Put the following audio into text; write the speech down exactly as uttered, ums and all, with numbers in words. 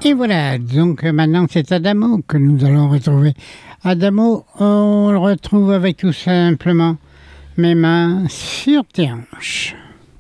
Et voilà, donc euh, maintenant c'est Adamo que nous allons retrouver. Adamo, on le retrouve avec tout simplement mes mains sur tes hanches.